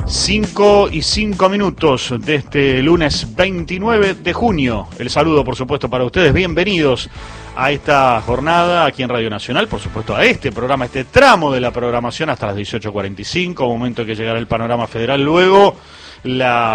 5:05 de este lunes 29 de junio. El saludo, por supuesto, para ustedes. Bienvenidos a esta jornada aquí en Radio Nacional, por supuesto, a este programa, este tramo de la programación hasta las 18:45, momento en que llegará el panorama federal. Luego, la